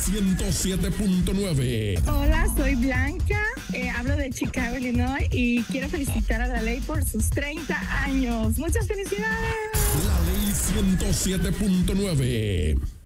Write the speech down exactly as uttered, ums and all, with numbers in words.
ciento siete punto nueve. Hola, soy Blanca, eh, hablo de Chicago, Illinois, y quiero felicitar a La Ley por sus treinta años. ¡Muchas felicidades! La Ley ciento siete punto nueve.